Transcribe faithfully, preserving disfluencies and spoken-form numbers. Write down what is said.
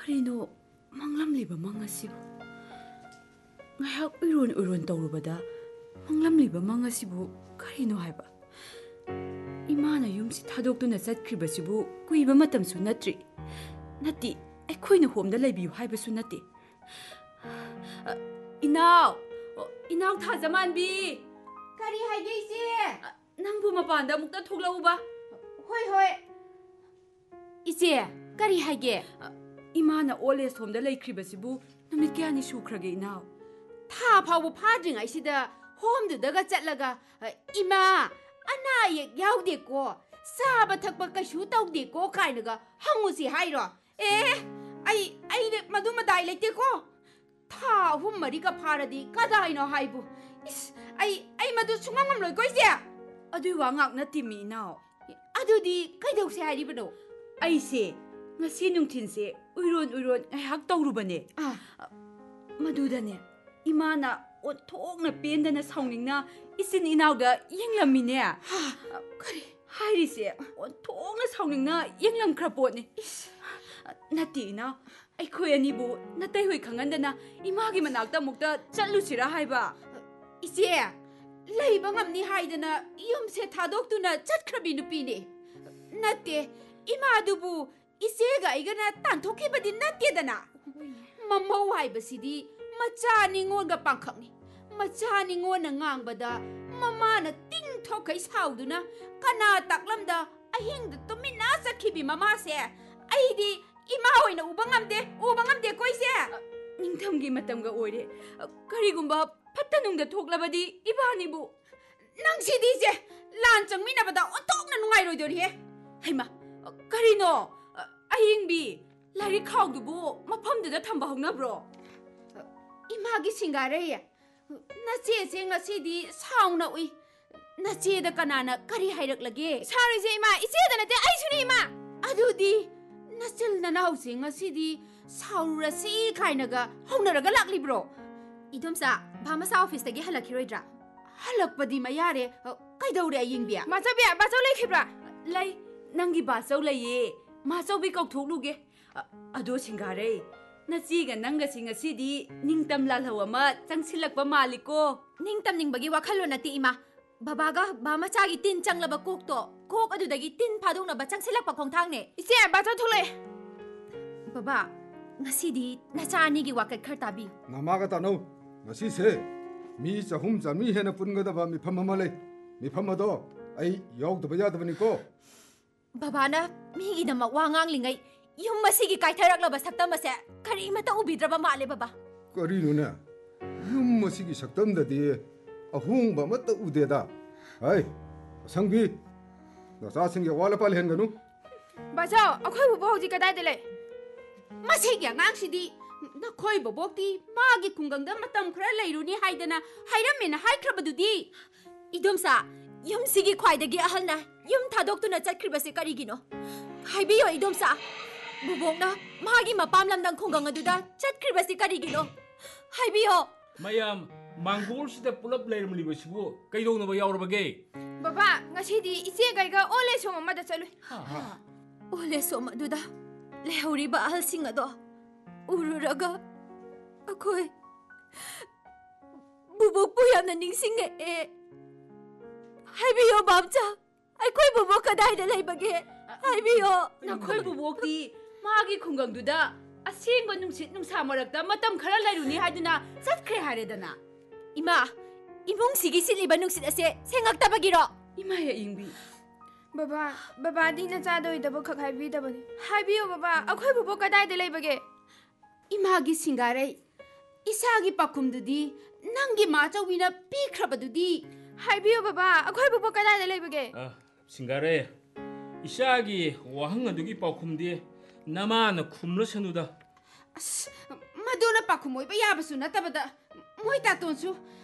Karino manglamliba mangasibu ngayak uron uron tawrubada manglamliba mangasibu karino haiba imana yumsi thadokduna chatkribasibu kuiba matamsu natri nati aikoina homda laibiyu haibasu nati inaw inaw thajamanbi kari haige ise nangbu mapanda mukta thoglauba hoi hoi ise kari haige imana ole somda laikribasibu numit kyani sukrage inaw tha phawbu phadring aisida homdu daga chatlaga ima ana ye yaude ko saba thakpa kashu tawde ko kainaga hangusi hairo eh ai ai de maduma dai lekte ko tha hum mari ka pharadi kadai no haibu is ai ai madu sungangam loi ko ise adui wa ngak na timi inaw adudi kaidau se hari bano ai se ngasi nungthin se uiron uiron ngahak tawrubane ah madudane imana onthokna pendana sauningna isin inawda yenglamine ha kari harise onthokna sauningna yenglam krapotne nati na aikhoi ani bu natai hoi khangandana imagi manakta mukta chatlusira haiba ise leiba ngamni haidana yumse thadokduna chatkhrabi nupine natte imadubu isega igana tanthokibadi nattedana mamau haibasidi macha ningonga pangkhakni macha ningona ngangbada mama na ting thokai sauduna kana taklamda ahingda tumina sakhibi mama se aidi ima hoina ubangamde ubangamde koise ningthamgi matamga oire karigumba pattanungda thoklabadi ibanibu nangsidhi je lan changminabada onthokna nungairoi he haima karino ahingbi lari khawdubu mafamduda thamba hongnabro imagi singare nache se ngasidi sauna ui nache da kanana kari hairak lage sari je ima ise da nate ai suni ima adudi nachil na nau se ngasidi saura si khainaga hongnaraga lakli bro idomsa bhamasa office tagi halakhiroidra halakpadi mayare kaidawre ayingbia machabia bachau lekhibra lai nangi bachau laye macau bi kaukthokluge ado singare nachiga nanga singasidi ningtam lalhawama changsilakpa maliko ningtam ningbagi wakhalo nati ima babaga bamacha gi tin changlaba kokto kok adudagi tin phadongna ba changsilakpa khongthangne ise bachau thole baba ngasidi nachani gi wakai khartabi namaga tano ngasi se mi chahum chami hena pungada mi phamma le mi phamma do ai yog da baya da ni ko baba na mi gi dama wangang lingai yum masigi kaitharak laba saktam mase kari mata ubidraba male baba kari no na yum masigi saktam da de ahung ba mata ude da ai sangbi da sa sing ya wala pal hen ganu bachao akhoi bu boji kadai de le masigi ngang sidi na khoi bo bokti magi kungang da matam khra leiruni haidana hairamena haikrabadudi idomsa yum sigi khwaidagi ahalna yum thadoktu na chakribase karigino haibiyo idomsa bubongna magi mapam lamdang khongang aduda chatkribasi karigino haibiyo mayam mangol sida pulap leirmli basibu kaidong na yaurabage baba ngasidi ise gaiga ole soma mada chalu ole soma duda lehuri ba ahal sing ado ururaga akoi bubok pu yamna ningsinge e haibiyo babcha aikoi bubok kadai da leibage haibiyo nakhoi bubokti magi khungangduda asengba nungsit nungsa marakta matam khara lairuni haiduna satkhre haredana ima imung sigi siliba nungsit ase sengaktabagiro ima ya ingbi baba baba di na chadoi dabo khak haibi dabani haibiyo baba akhoi bubo kadai de leibage imagi singare isagi pakumdudi nangi machawina pikrabadudi haibiyo baba akhoi bubo kadai de leibage ah singare isagi wahang adugi paukhumdi namana khumla sanuda madona pakhumoi ba yabasu natabada moi tatonsu